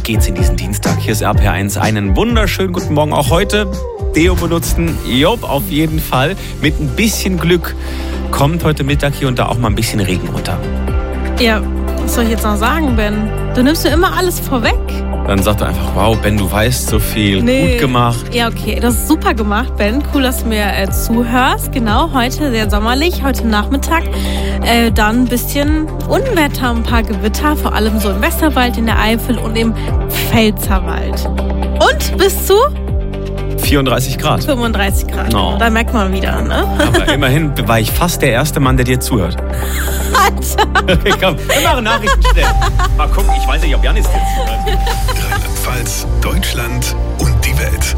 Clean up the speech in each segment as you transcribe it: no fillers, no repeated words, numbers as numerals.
geht's in diesen Dienstag? Hier ist RPR1. Einen wunderschönen guten Morgen auch heute. Deo benutzten, auf jeden Fall. Mit ein bisschen Glück kommt heute Mittag hier und da auch mal ein bisschen Regen runter. Ja, was soll ich jetzt noch sagen, Ben? Du nimmst mir immer alles vorweg. Dann sagt er einfach, wow, Ben, du weißt so viel. Nee. Gut gemacht. Ja, okay, das ist super gemacht, Ben. Cool, dass du mir zuhörst. Genau, heute sehr sommerlich, heute Nachmittag. Dann ein bisschen Unwetter, ein paar Gewitter, vor allem so im Westerwald, in der Eifel und im Pfälzerwald. Und bis zu 34 Grad. 35 Grad. Oh. Da merkt man wieder, ne? Aber immerhin war ich fast der erste Mann, der dir zuhört. Alter. Okay, komm, wir machen Nachrichten schnell. Mal gucken, ich weiß nicht, ob Janis jetzt zuhört. Rheinland-Pfalz, Deutschland und die Welt.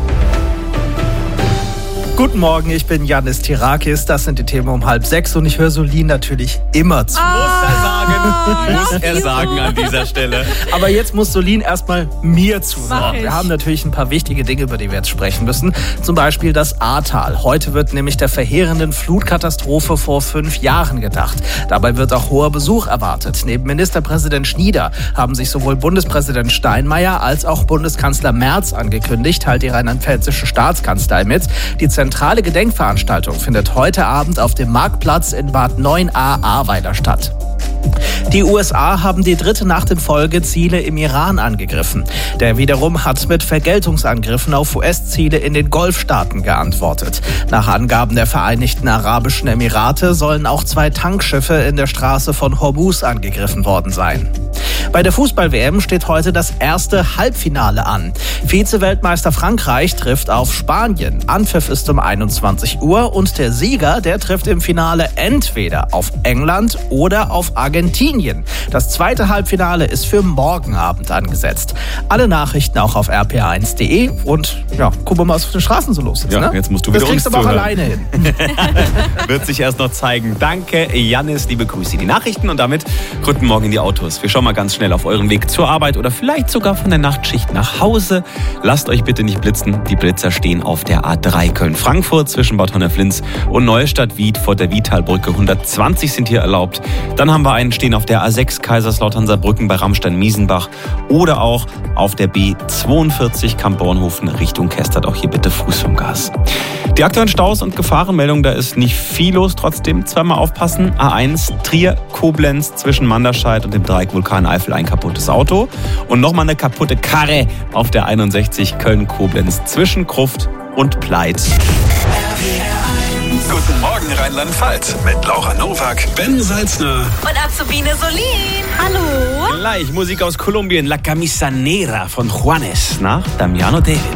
Guten Morgen, ich bin Janis Tirakis. Das sind die Themen um 5:30 und ich höre Solin natürlich immer zu. Muss er sagen an dieser Stelle. Aber jetzt muss Solin erstmal mir zuhören. Wir haben natürlich ein paar wichtige Dinge, über die wir jetzt sprechen müssen. Zum Beispiel das Ahrtal. Heute wird nämlich der verheerenden Flutkatastrophe vor 5 Jahren gedacht. Dabei wird auch hoher Besuch erwartet. Neben Ministerpräsident Schnieder haben sich sowohl Bundespräsident Steinmeier als auch Bundeskanzler Merz angekündigt, teilt die rheinland-pfälzische Staatskanzlei mit. Die zentrale Gedenkveranstaltung findet heute Abend auf dem Marktplatz in Bad 9a Ahrweiler statt. Die USA haben die 3. Nacht in Folge Ziele im Iran angegriffen. Der wiederum hat mit Vergeltungsangriffen auf US-Ziele in den Golfstaaten geantwortet. Nach Angaben der Vereinigten Arabischen Emirate sollen auch 2 Tankschiffe in der Straße von Hormuz angegriffen worden sein. Bei der Fußball-WM steht heute das erste Halbfinale an. Vize-Weltmeister Frankreich trifft auf Spanien. Anpfiff ist um 21 Uhr und der Sieger, der trifft im Finale entweder auf England oder auf Argentinien. Das zweite Halbfinale ist für morgen Abend angesetzt. Alle Nachrichten auch auf rpr1.de und ja, gucken wir mal, was auf den Straßen so los ist. Ja, ne? jetzt musst du wieder das kriegst du aber auch alleine hin. Wird sich erst noch zeigen. Danke, Janis, liebe Grüße. Die Nachrichten und damit guten Morgen in die Autos. Wir schauen mal ganz schnell auf euren Weg zur Arbeit oder vielleicht sogar von der Nachtschicht nach Hause. Lasst euch bitte nicht blitzen. Die Blitzer stehen auf der A3 Köln-Frankfurt zwischen Bad Honnef-Linz und Neustadt-Wied vor der Wietalbrücke. 120 sind hier erlaubt. Dann haben wir einen stehen auf der A6 Kaiserslautern-Saarbrücken bei Rammstein-Miesenbach oder auch auf der B42 Kamp-Bornhofen Richtung Kestert. Auch hier bitte Fuß vom Gas. Die aktuellen Staus und Gefahrenmeldungen, da ist nicht viel los. Trotzdem zweimal aufpassen. A1 Trier-Koblenz zwischen Manderscheid und dem Dreieck Vulkaneifel ein kaputtes Auto. Und nochmal eine kaputte Karre auf der 61 Köln-Koblenz zwischen Gruft und Pleit. Guten Morgen Rheinland-Pfalz mit Laura Nowak, Ben Salzner Und Azubine Solin. Hallo. Gleich Musik aus Kolumbien, La Camisa Negra von Juanes nach Damiano David.